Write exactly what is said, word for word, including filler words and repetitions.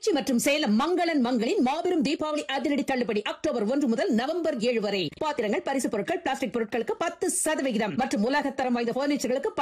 திருச்சி மற்றும் சேலம் மங்களன் மங்களின் மாபெரும் தீபாவளி அதிரடி தள்ளுபடி அக்டோபர் ஒன்று முதல் நவம்பர் ஏழு வரை. பாத்திரங்கள், பரிசு பொருட்கள், பிளாஸ்டிக் பொருட்களுக்கு பத்து சதவிகிதம் மற்றும் உலகத்தரம் வாய்ந்த பர்னிச்சர்களுக்கு